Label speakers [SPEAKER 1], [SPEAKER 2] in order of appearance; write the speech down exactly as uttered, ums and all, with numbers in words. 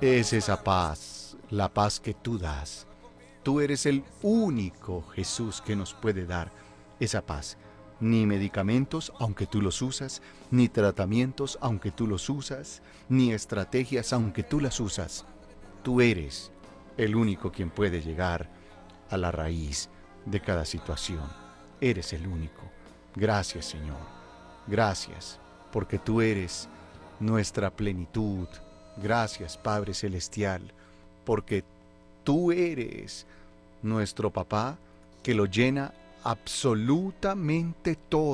[SPEAKER 1] Es esa paz, la paz que tú das. Tú eres el único Jesús que nos puede dar esa paz. Ni medicamentos, aunque tú los usas, ni tratamientos, aunque tú los usas, ni estrategias, aunque tú las usas. Tú eres el único quien puede llegar a la raíz de cada situación. Eres el único. Gracias, Señor. Gracias, porque tú eres nuestra plenitud. Gracias, Padre Celestial, porque tú eres nuestro papá que lo llena absolutamente todo.